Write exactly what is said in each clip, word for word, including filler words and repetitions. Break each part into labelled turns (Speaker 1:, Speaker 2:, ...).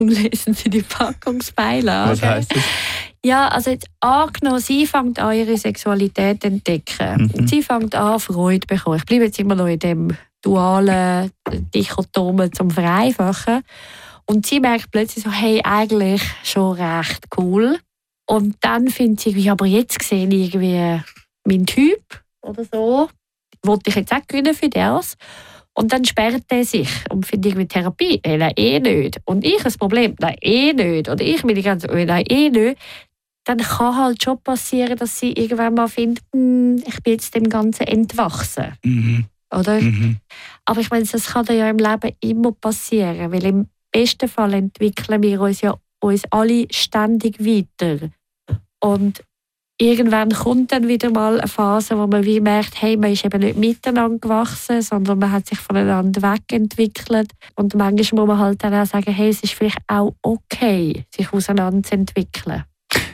Speaker 1: lesen Sie die Packungsbeilage.
Speaker 2: Was heisst das?
Speaker 1: Ja, also jetzt angenommen, sie fängt an, ihre Sexualität zu entdecken.
Speaker 2: Mhm.
Speaker 1: Und sie fängt an, Freude zu bekommen. Ich bleibe jetzt immer noch in dem dualen Dichotomen zum Vereinfachen. Und sie merkt plötzlich so, hey, eigentlich schon recht cool. Und dann findet sie irgendwie, aber jetzt sehe ich irgendwie meinen Typ oder so. Wollte ich jetzt auch gewinnen für das? Und dann sperrt er sich und findet irgendwie Therapie. Hey, nein, eh nicht. Und ich ein Problem, nein, eh nicht. Oder ich bin die ganze Zeit, nein, eh nicht. Dann kann halt schon passieren, dass sie irgendwann mal findet, hm, ich bin jetzt dem Ganzen entwachsen.
Speaker 2: Mhm.
Speaker 1: Oder?
Speaker 2: Mhm.
Speaker 1: Aber ich meine, das kann ja im Leben immer passieren, weil im besten Fall entwickeln wir uns ja uns alle ständig weiter. Und irgendwann kommt dann wieder mal eine Phase, wo man wie merkt, hey, man ist eben nicht miteinander gewachsen, sondern man hat sich voneinander wegentwickelt. Und manchmal muss man halt dann auch sagen, hey, es ist vielleicht auch okay, sich auseinanderzuentwickeln.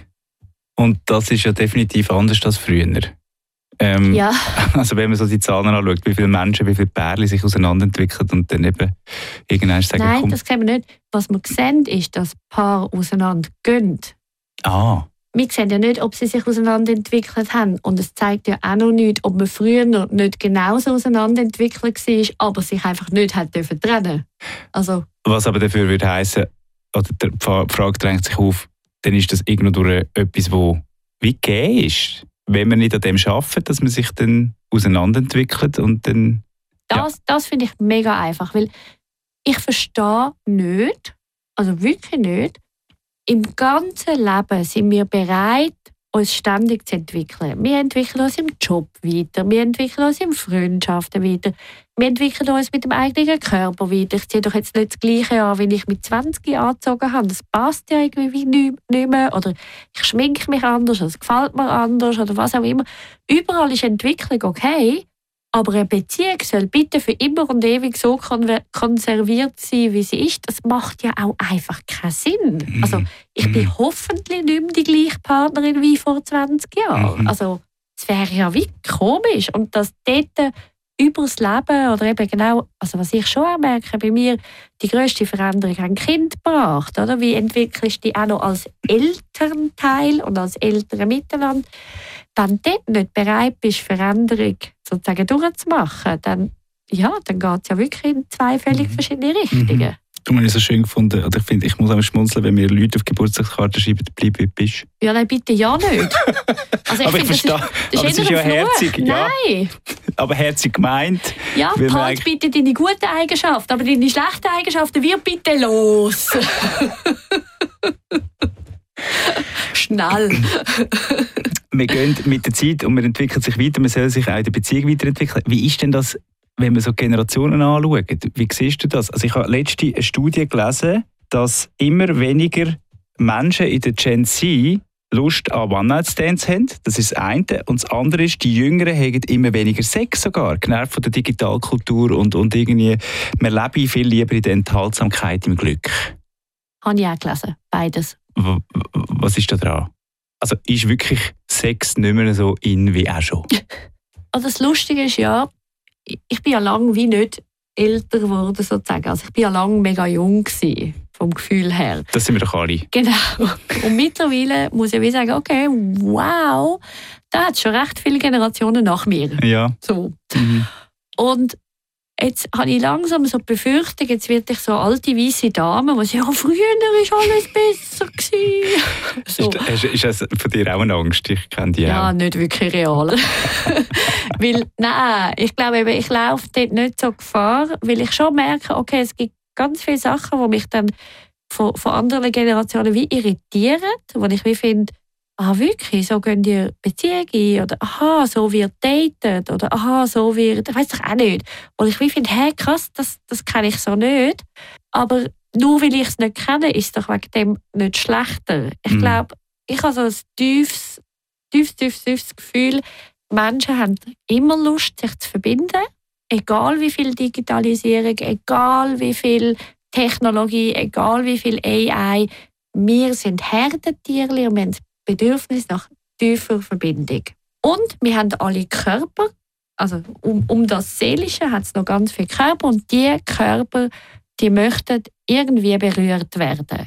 Speaker 2: Und das ist ja definitiv anders als früher. Ähm,
Speaker 1: Ja.
Speaker 2: Also wenn man so die Zahlen anschaut, wie viele Menschen, wie viele Pärchen sich auseinanderentwickeln und dann eben irgendwann sagen,
Speaker 1: Nein,
Speaker 2: komm.
Speaker 1: das sehen wir nicht. Was wir sehen, ist, dass Paare auseinandergehen.
Speaker 2: Ah.
Speaker 1: Wir sehen ja nicht, ob sie sich auseinanderentwickelt haben. Und es zeigt ja auch noch nicht, ob man früher noch nicht genauso auseinanderentwickelt war, aber sich einfach nicht hat dürfen trennen. Also,
Speaker 2: Was aber dafür würde heissen, oder die Frage drängt sich auf, dann ist das irgendwo durch etwas, wo wie gegeben ist. Wenn man nicht an dem arbeitet, dass man sich dann auseinanderentwickelt und dann...
Speaker 1: das, ja. das finde ich mega einfach, weil ich verstehe nicht, also wirklich nicht, im ganzen Leben sind wir bereit, uns ständig zu entwickeln. Wir entwickeln uns im Job weiter, wir entwickeln uns in Freundschaften weiter, wir entwickeln uns mit dem eigenen Körper weiter. Ich ziehe doch jetzt nicht das Gleiche an, wie ich mit zwanzig angezogen habe. Das passt ja irgendwie nicht mehr. Oder ich schminke mich anders, es gefällt mir anders oder was auch immer. Überall ist Entwicklung okay, aber eine Beziehung soll bitte für immer und ewig so konserviert sein, wie sie ist. Das macht ja auch einfach keinen Sinn.
Speaker 2: Mhm.
Speaker 1: Also ich bin
Speaker 2: Mhm.
Speaker 1: hoffentlich nicht mehr die gleiche Partnerin wie vor zwanzig Jahren.
Speaker 2: Mhm.
Speaker 1: Also es wäre ja wie komisch. Und dass dort über das Leben oder eben genau, also was ich schon auch merke, bei mir, die grösste Veränderung haben Kind gebracht. Oder? Wie entwickelst du dich auch noch als Elternteil und als Eltern miteinander? Wenn du dort nicht bereit bist, Veränderung sozusagen durchzumachen, dann, ja, dann geht es ja wirklich in zwei völlig
Speaker 2: Mhm.
Speaker 1: verschiedene Richtungen.
Speaker 2: Mhm. Du hast es so schön gefunden, oder ich finde, ich muss auch schmunzeln, wenn mir Leute auf Geburtstagskarte schreiben, bleib wie du bist.
Speaker 1: Ja, nein, bitte ja nicht. Also ich
Speaker 2: aber ich
Speaker 1: finde,
Speaker 2: verstehe,
Speaker 1: das ist, das
Speaker 2: aber
Speaker 1: ist
Speaker 2: es ist ja
Speaker 1: eher ein Fluch.
Speaker 2: herzig. Ja,
Speaker 1: Nein.
Speaker 2: aber herzig gemeint.
Speaker 1: Ja,
Speaker 2: Weil man
Speaker 1: halt
Speaker 2: eigentlich-
Speaker 1: bitte deine guten Eigenschaften, aber deine schlechten Eigenschaften wird bitte los. Schnell.
Speaker 2: Wir gehen mit der Zeit und man entwickelt sich weiter, man soll sich auch in der Beziehung weiterentwickeln. Wie ist denn das, wenn man so Generationen anschaut? Wie siehst du das? Also ich habe letzte eine Studie gelesen, dass immer weniger Menschen in der Gen Z Lust an One-Night-Stands haben. Das ist das eine. Und das andere ist, die Jüngeren haben immer weniger Sex sogar, genervt von der Digitalkultur und, und irgendwie, man lebe viel lieber in der Enthaltsamkeit, im Glück.
Speaker 1: Habe ich auch gelesen, beides.
Speaker 2: W- w- Was ist da dran? Also ist wirklich Sex nicht mehr so in wie auch schon?
Speaker 1: Also das Lustige ist ja, ich bin ja lange wie nicht älter geworden sozusagen. Also ich bin ja lange mega jung gewesen, vom Gefühl her.
Speaker 2: Das sind wir doch alle.
Speaker 1: Genau. Und mittlerweile muss ich wie sagen, okay, wow, da hat es schon recht viele Generationen nach mir.
Speaker 2: Ja.
Speaker 1: So.
Speaker 2: Mhm.
Speaker 1: Und jetzt habe ich langsam so die Befürchtung, jetzt werde ich so alte weisse Dame, die sagen, ja, früher war alles besser gewesen. So.
Speaker 2: Ist, ist, ist das von dir auch eine Angst? Ich kenne die
Speaker 1: Ja,
Speaker 2: auch.
Speaker 1: nicht wirklich real. Weil, nein, ich glaube, eben, ich laufe dort nicht so Gefahr, weil ich schon merke, okay, es gibt ganz viele Sachen, die mich dann von, von anderen Generationen wie irritieren, wo ich wie finde, ah wirklich, so gehen die Beziehungen ein, oder aha, so wird datet, oder aha, so wird, ich weiß doch auch nicht. Und ich wie finde, hey, krass, das, das kenne ich so nicht. Aber nur weil ich es nicht kenne, ist es doch wegen dem nicht schlechter. Ich
Speaker 2: Mhm.
Speaker 1: glaube, ich habe so ein tiefes, tiefes, tiefes, tiefes Gefühl, Menschen haben immer Lust, sich zu verbinden. Egal wie viel Digitalisierung, egal wie viel Technologie, egal wie viel A I. Wir sind Herdentiere und wir haben das Bedürfnis nach tiefer Verbindung. Und wir haben alle Körper, also um, um das Seelische hat es noch ganz viele Körper und die Körper, die möchten irgendwie berührt werden.